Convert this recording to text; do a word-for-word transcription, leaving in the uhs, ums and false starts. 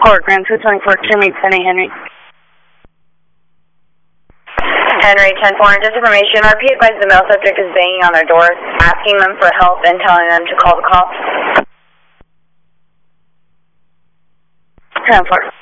Court, Grand two twenty-four, Kimmy, Penny, Henry. Henry, ten four, just information. R P advised the male subject is banging on their door, asking them for help and telling them to call the cops. ten four.